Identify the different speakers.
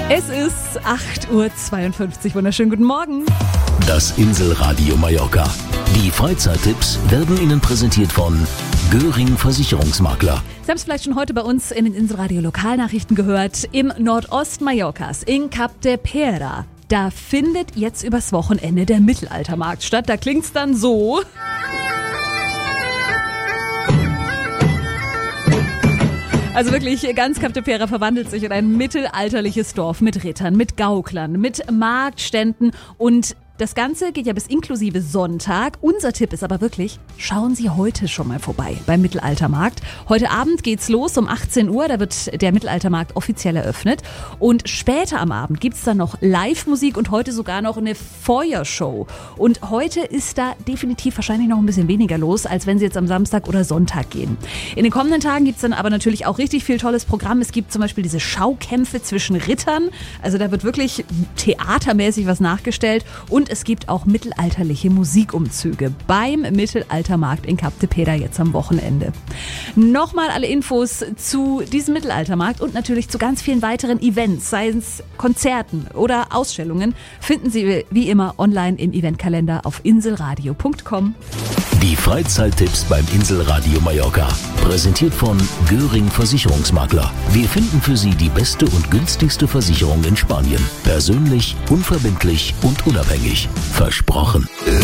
Speaker 1: Es ist 8:52 Uhr. Wunderschönen guten Morgen.
Speaker 2: Das Inselradio Mallorca. Die Freizeittipps werden Ihnen präsentiert von Göring Versicherungsmakler.
Speaker 1: Sie haben es vielleicht schon heute bei uns in den Inselradio Lokalnachrichten gehört. Im Nordost Mallorcas, in Cap de Pera, da findet jetzt übers Wochenende der Mittelaltermarkt statt. Da klingt's dann so. Also wirklich, ganz Cap de Pera verwandelt sich in ein mittelalterliches Dorf mit Rittern, mit Gauklern, mit Marktständen und das Ganze geht ja bis inklusive Sonntag. Unser Tipp ist aber wirklich, schauen Sie heute schon mal vorbei beim Mittelaltermarkt. Heute Abend geht's los um 18 Uhr, da wird der Mittelaltermarkt offiziell eröffnet. Und später am Abend gibt's dann noch Live-Musik und heute sogar noch eine Feuershow. Und heute ist da definitiv wahrscheinlich noch ein bisschen weniger los, als wenn Sie jetzt am Samstag oder Sonntag gehen. In den kommenden Tagen gibt's dann aber natürlich auch richtig viel tolles Programm. Es gibt zum Beispiel diese Schaukämpfe zwischen Rittern. Also da wird wirklich theatermäßig was nachgestellt. Und es gibt auch mittelalterliche Musikumzüge beim Mittelaltermarkt in Cap de Pera jetzt am Wochenende. Nochmal alle Infos zu diesem Mittelaltermarkt und natürlich zu ganz vielen weiteren Events, seien es Konzerten oder Ausstellungen, finden Sie wie immer online im Eventkalender auf inselradio.com.
Speaker 2: Die Freizeittipps beim Inselradio Mallorca. Präsentiert von Göring Versicherungsmakler. Wir finden für Sie die beste und günstigste Versicherung in Spanien. Persönlich, unverbindlich und unabhängig. Versprochen.